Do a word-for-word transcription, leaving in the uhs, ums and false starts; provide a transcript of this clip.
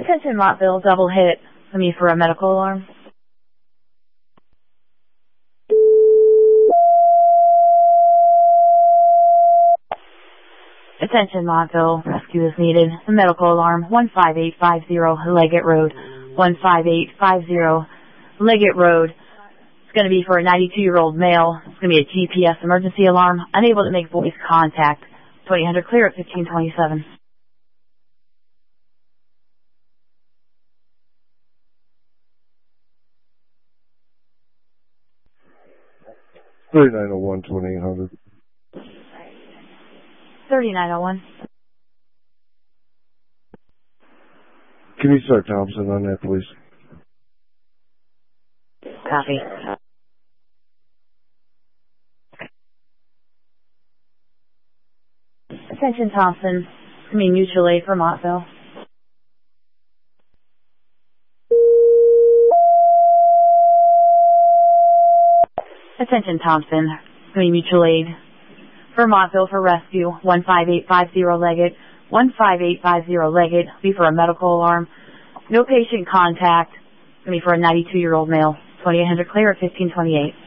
Attention Montville, double hit. I mean for a medical alarm. Attention Montville, rescue is needed. The medical alarm, one five eight five zero Leggett Road. one five eight five zero Leggett Road. It's going to be for a ninety-two-year-old male. It's going to be a G P S emergency alarm. Unable to make voice contact. twenty hundred clear at fifteen twenty-seven. thirty-nine oh one, twenty-eight hundred. thirty-nine oh one. Can you start Thompson on that, please? Copy. Attention Thompson, I mean mutual aid for Montville. Attention Thompson, I mean mutual aid for Montville for rescue, one five eight five zero Leggett, one five eight five zero Leggett, be for a medical alarm. No patient contact, I mean for a ninety-two-year-old male, twenty-eight hundred clear at fifteen twenty-eight.